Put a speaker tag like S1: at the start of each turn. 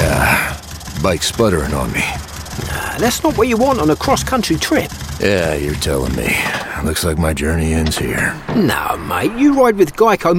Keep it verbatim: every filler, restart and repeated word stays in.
S1: Ah, bike's sputtering on me.
S2: Nah, that's not what you want on a cross-country trip.
S1: Yeah, you're telling me. Looks like my journey ends here.
S2: No, mate, you ride with Geico